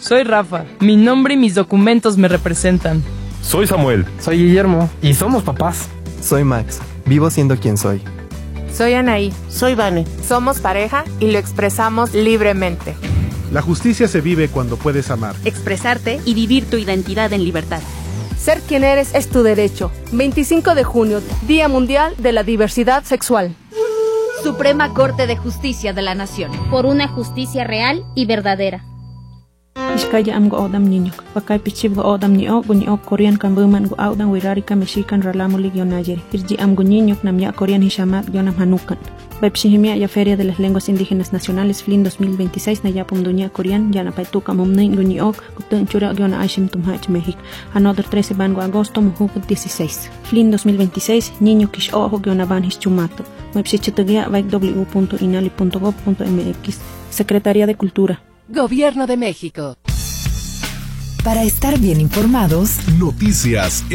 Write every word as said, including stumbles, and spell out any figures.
Soy Rafa. Mi nombre y mis documentos me representan. Soy Samuel. Soy Guillermo. Y somos papás. Soy Max. Vivo siendo quien soy. Soy Anaí. Soy Vane. Somos pareja y lo expresamos libremente. La justicia se vive cuando puedes amar, expresarte y vivir tu identidad en libertad. Ser quien eres es tu derecho. veinticinco de junio, Día Mundial de la Diversidad Sexual. Suprema Corte de Justicia de la Nación. Por una justicia real y verdadera. Iskaya am go odam niño, pakai pichib go odam ni o guni o Korean kan buman go audan wirari ka mexican ralamu ligionayeri. Irji am go niño nam ya Korean hishamat yonam hanukan. Bepshihimia ya Feria de las Lenguas Indígenas Nacionales Flin dos mil veintiséis na yapum dunia Korean yana paituka momnein guni ok kutun chura giona aishim tumhach México. Another trece van go agosto muhuk dieciséis. Flin dos mil veintiséis niño kish ojo giona van hischumato. Webshichitugia vaik w punto inali punto gov punto mx. Secretaría de Cultura. Gobierno de México. Para estar bien informados, Noticias